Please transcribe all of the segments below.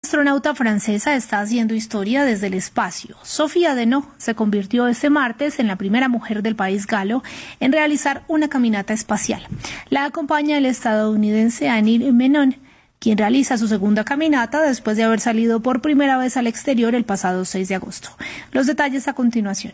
astronauta francesa está haciendo historia desde el espacio. Sophie Adenau se convirtió este martes en la primera mujer del país galo en realizar una caminata espacial. La acompaña el estadounidense Anil Menon, quien realiza su segunda caminata después de haber salido por primera vez al exterior el pasado 6 de agosto. Los detalles a continuación.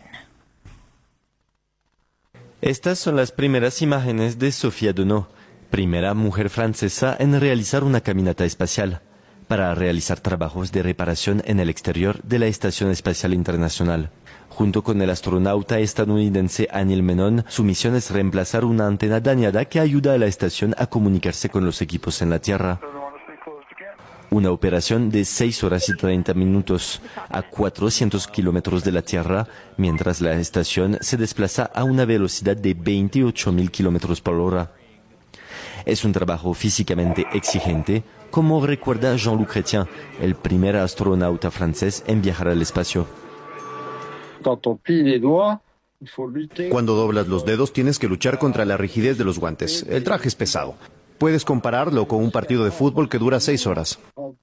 Estas son las primeras imágenes de Sophie Adenau, primera mujer francesa en realizar una caminata espacial, para realizar trabajos de reparación en el exterior de la Estación Espacial Internacional. Junto con el astronauta estadounidense Anil Menon, su misión es reemplazar una antena dañada que ayuda a la estación a comunicarse con los equipos en la Tierra. Una operación de 6 horas y 30 minutos a 400 kilómetros de la Tierra, mientras la estación se desplaza a una velocidad de 28.000 kilómetros por hora. Es un trabajo físicamente exigente, como recuerda Jean-Luc Chrétien, el primer astronauta francés en viajar al espacio. Cuando doblas los dedos tienes que luchar contra la rigidez de los guantes. El traje es pesado. Puedes compararlo con un partido de fútbol que dura 6 horas.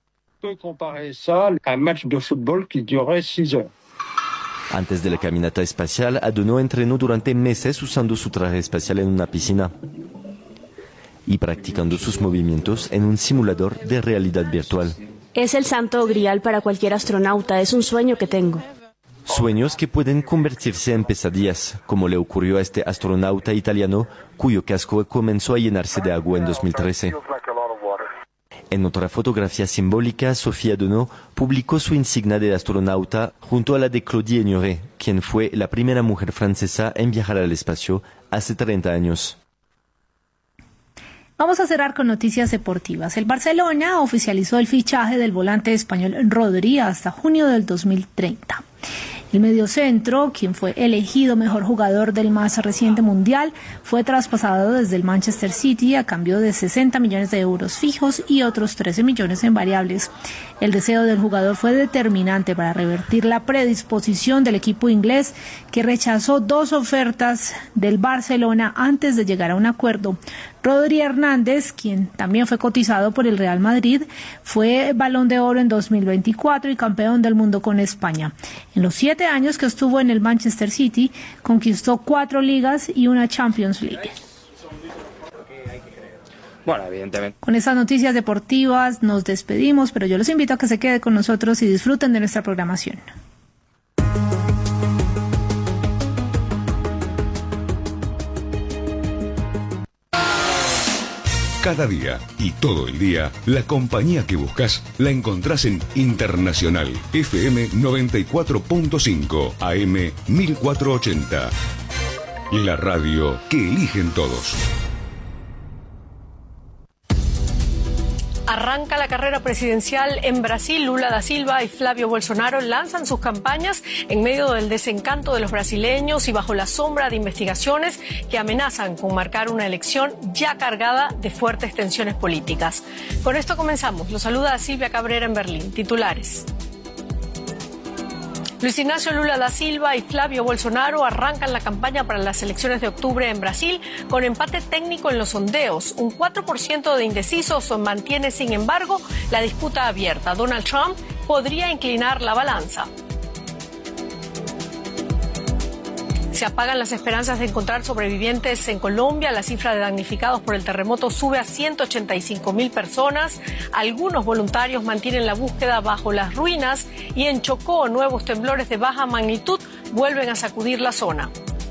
Antes de la caminata espacial, Adenau entrenó durante meses usando su traje espacial en una piscina y practicando sus movimientos en un simulador de realidad virtual. Es el santo grial para cualquier astronauta, es un sueño que tengo. Sueños que pueden convertirse en pesadillas, como le ocurrió a este astronauta italiano, cuyo casco comenzó a llenarse de agua en 2013. En otra fotografía simbólica, Sophie Adenau publicó su insignia de astronauta junto a la de Claudie Ignoré, quien fue la primera mujer francesa en viajar al espacio hace 30 años. Vamos a cerrar con noticias deportivas. El Barcelona oficializó el fichaje del volante español Rodri hasta junio del 2030. El mediocentro, quien fue elegido mejor jugador del más reciente mundial, fue traspasado desde el Manchester City a cambio de 60 millones de euros fijos y otros 13 millones en variables. El deseo del jugador fue determinante para revertir la predisposición del equipo inglés, que rechazó 2 ofertas del Barcelona antes de llegar a un acuerdo. Rodri Hernández, quien también fue cotizado por el Real Madrid, fue Balón de Oro en 2024 y campeón del mundo con España. En los 7 años que estuvo en el Manchester City, conquistó 4 ligas y una Champions League. Bueno, evidentemente. Con estas noticias deportivas nos despedimos, pero yo los invito a que se queden con nosotros y disfruten de nuestra programación. Cada día y todo el día, la compañía que buscas la encontrás en Internacional FM 94.5 AM 1480. La radio que eligen todos. Arranca la carrera presidencial en Brasil. Lula da Silva y Flavio Bolsonaro lanzan sus campañas en medio del desencanto de los brasileños y bajo la sombra de investigaciones que amenazan con marcar una elección ya cargada de fuertes tensiones políticas. Con esto comenzamos. Los saluda Silvia Cabrera en Berlín. Titulares. Luis Ignacio Lula da Silva y Flavio Bolsonaro arrancan la campaña para las elecciones de octubre en Brasil con empate técnico en los sondeos. Un 4% de indecisos mantiene, sin embargo, la disputa abierta. Donald Trump podría inclinar la balanza. Se apagan las esperanzas de encontrar sobrevivientes en Colombia. La cifra de damnificados por el terremoto sube a 185.000 personas. Algunos voluntarios mantienen la búsqueda bajo las ruinas y en Chocó nuevos temblores de baja magnitud vuelven a sacudir la zona.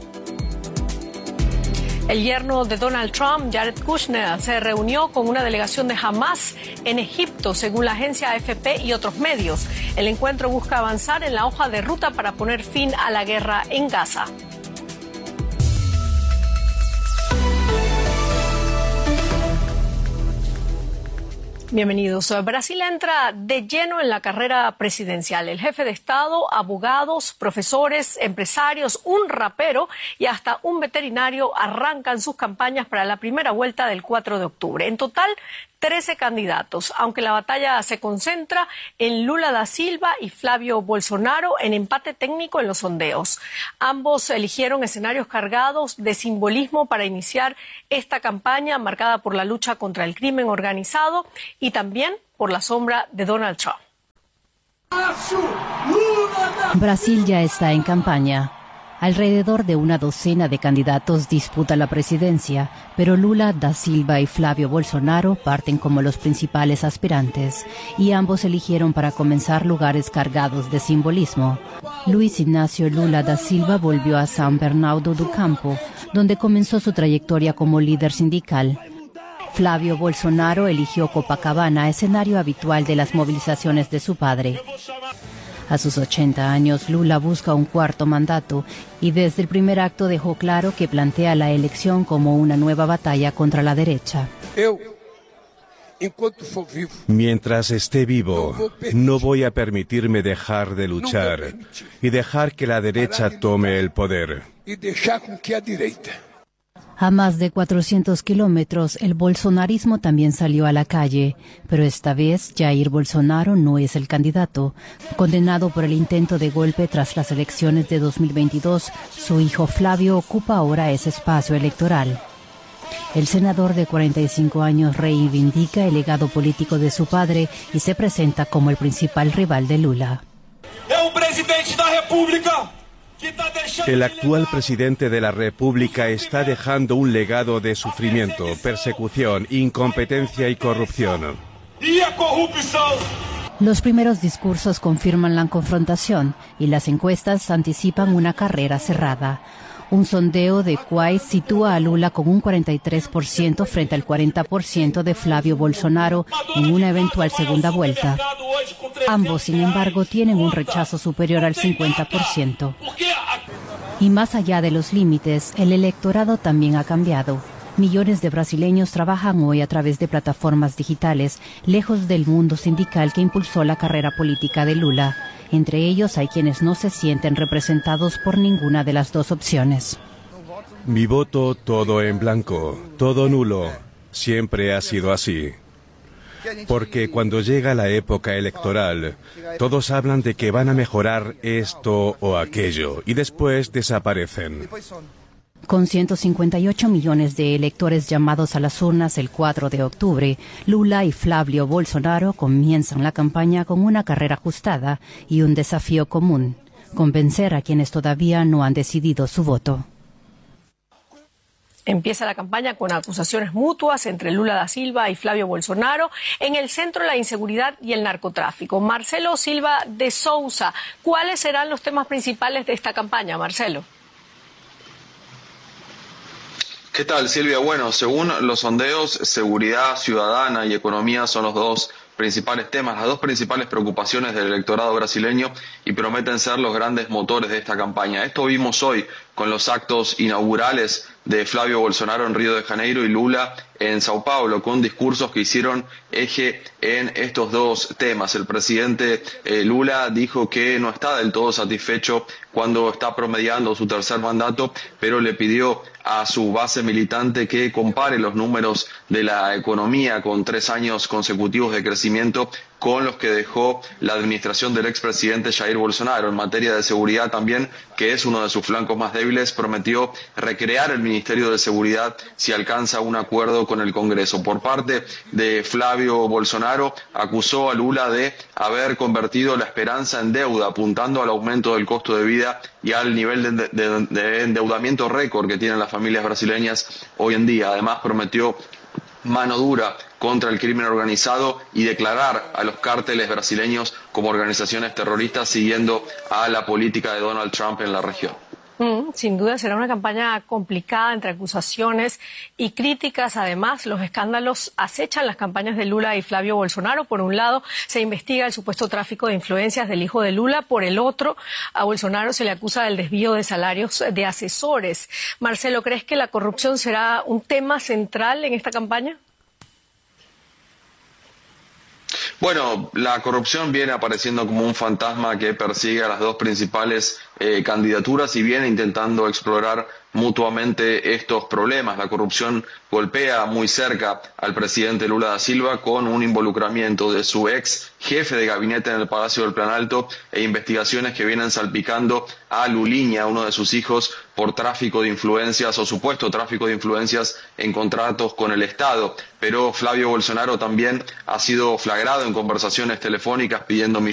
El yerno de Donald Trump, Jared Kushner, se reunió con una delegación de Hamas en Egipto, según la agencia AFP y otros medios. El encuentro busca avanzar en la hoja de ruta para poner fin a la guerra en Gaza. Bienvenidos. Brasil entra de lleno en la carrera presidencial. El jefe de Estado, abogados, profesores, empresarios, un rapero y hasta un veterinario arrancan sus campañas para la primera vuelta del 4 de octubre. En total, 13 candidatos, aunque la batalla se concentra en Lula da Silva y Flavio Bolsonaro en empate técnico en los sondeos. Ambos eligieron escenarios cargados de simbolismo para iniciar esta campaña marcada por la lucha contra el crimen organizado y también por la sombra de Donald Trump. Brasil ya está en campaña. Alrededor de una docena de candidatos disputan la presidencia, pero Lula da Silva y Flávio Bolsonaro parten como los principales aspirantes, y ambos eligieron para comenzar lugares cargados de simbolismo. Luiz Inácio Lula da Silva volvió a São Bernardo do Campo, donde comenzó su trayectoria como líder sindical. Flávio Bolsonaro eligió Copacabana, escenario habitual de las movilizaciones de su padre. A sus 80 años, Lula busca un cuarto mandato y desde el primer acto dejó claro que plantea la elección como una nueva batalla contra la derecha. Mientras esté vivo, no voy a permitirme dejar de luchar y dejar que la derecha tome el poder. A más de 400 kilómetros, el bolsonarismo también salió a la calle, pero esta vez Jair Bolsonaro no es el candidato. Condenado por el intento de golpe tras las elecciones de 2022, su hijo Flávio ocupa ahora ese espacio electoral. El senador de 45 años reivindica el legado político de su padre y se presenta como el principal rival de Lula. El actual presidente de la República está dejando un legado de sufrimiento, persecución, incompetencia y corrupción. Los primeros discursos confirman la confrontación y las encuestas anticipan una carrera cerrada. Un sondeo de Quaid sitúa a Lula con un 43% frente al 40% de Flávio Bolsonaro en una eventual segunda vuelta. Ambos, sin embargo, tienen un rechazo superior al 50%. Y más allá de los límites, el electorado también ha cambiado. Millones de brasileños trabajan hoy a través de plataformas digitales, lejos del mundo sindical que impulsó la carrera política de Lula. Entre ellos hay quienes no se sienten representados por ninguna de las dos opciones. Mi voto todo en blanco, todo nulo. Siempre ha sido así. Porque cuando llega la época electoral, todos hablan de que van a mejorar esto o aquello y después desaparecen. Con 158 millones de electores llamados a las urnas el 4 de octubre, Lula y Flávio Bolsonaro comienzan la campaña con una carrera ajustada y un desafío común: convencer a quienes todavía no han decidido su voto. Empieza la campaña con acusaciones mutuas entre Lula da Silva y Flávio Bolsonaro. En el centro, la inseguridad y el narcotráfico. Marcelo Silva de Sousa, ¿cuáles serán los temas principales de esta campaña, Marcelo? ¿Qué tal, Silvia? Bueno, según los sondeos, seguridad ciudadana y economía son los dos principales temas, las dos principales preocupaciones del electorado brasileño, y prometen ser los grandes motores de esta campaña. Esto vimos hoy con los actos inaugurales de Flávio Bolsonaro en Río de Janeiro y Lula en Sao Paulo, con discursos que hicieron eje en estos dos temas. El presidente Lula dijo que no está del todo satisfecho cuando está promediando su tercer mandato, pero le pidió a su base militante que compare los números de la economía con 3 años consecutivos de crecimiento con los que dejó la administración del expresidente Jair Bolsonaro. En materia de seguridad también, que es uno de sus flancos más débiles, prometió recrear el Ministerio de Seguridad si alcanza un acuerdo con el Congreso. Por parte de Flávio Bolsonaro, acusó a Lula de haber convertido la esperanza en deuda, apuntando al aumento del costo de vida y al nivel de endeudamiento récord que tienen las familias brasileñas hoy en día. Además, prometió mano dura contra el crimen organizado y declarar a los cárteles brasileños como organizaciones terroristas, siguiendo a la política de Donald Trump en la región. Sin duda será una campaña complicada entre acusaciones y críticas. Además, los escándalos acechan las campañas de Lula y Flávio Bolsonaro. Por un lado, se investiga el supuesto tráfico de influencias del hijo de Lula. Por el otro, a Bolsonaro se le acusa del desvío de salarios de asesores. Marcelo, ¿crees que la corrupción será un tema central en esta campaña? Bueno, la corrupción viene apareciendo como un fantasma que persigue a las dos principales candidaturas y viene intentando explorar mutuamente estos problemas. La corrupción golpea muy cerca al presidente Lula da Silva, con un involucramiento de su ex jefe de gabinete en el Palacio del Planalto e investigaciones que vienen salpicando a Lulinha, uno de sus hijos, por tráfico de influencias o supuesto tráfico de influencias en contratos con el Estado. Pero Flávio Bolsonaro también ha sido flagrado en conversaciones telefónicas pidiendo